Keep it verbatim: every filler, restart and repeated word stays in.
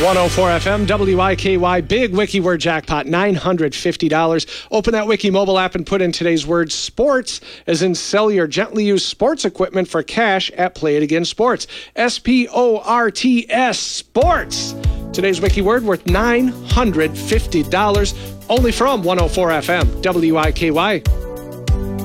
one oh four F M, W I K Y, big wiki word jackpot, nine hundred fifty dollars. Open that Wiki mobile app and put in today's word sports, as in sell your gently used sports equipment for cash at Play It Again Sports. S P O R T S, sports. Today's wiki word worth nine hundred fifty dollars, only from one oh four F M, W I K Y.